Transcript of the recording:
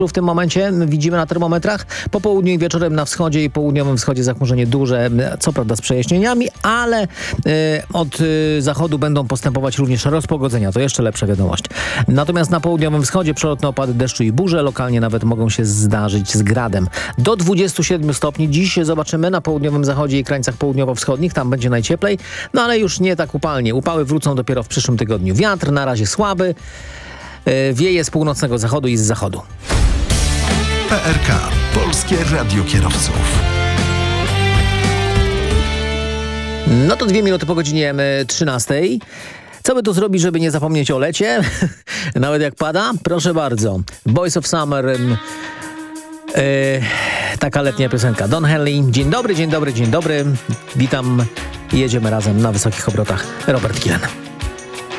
w tym momencie widzimy na termometrach. Po południu i wieczorem na wschodzie i południowym wschodzie zachmurzenie duże, co prawda z przejaśnieniami, ale od zachodu będą postępować również rozpogodzenia. To jeszcze lepsza wiadomość. Natomiast na południowym wschodzie przelotne opady deszczu i burze, lokalnie nawet mogą się zdarzyć z gradem. Do 27 stopni. Dziś zobaczymy na południowym zachodzie i krańcach południowo-wschodnich. Tam będzie najcieplej, no ale już nie tak upalnie. Upały wrócą dopiero w przyszłym tygodniu. Wiatr na razie słaby. Wieje z północnego zachodu i z zachodu. PRK. Polskie Radio Kierowców. No to 2 minuty po godzinie 13. Co by tu zrobić, żeby nie zapomnieć o lecie? Nawet jak pada? Proszę bardzo. Boys of Summer. Taka letnia piosenka. Don Henley. Dzień dobry, dzień dobry, dzień dobry. Witam. Jedziemy razem na wysokich obrotach. Robert Kilen.